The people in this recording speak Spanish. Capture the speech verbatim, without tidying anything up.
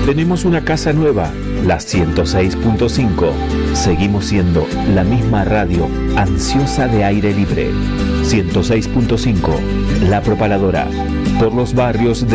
Tenemos una casa nueva, la ciento seis punto cinco. Seguimos siendo la misma radio ansiosa de aire libre. ciento seis punto cinco, La Propaladora, por los barrios de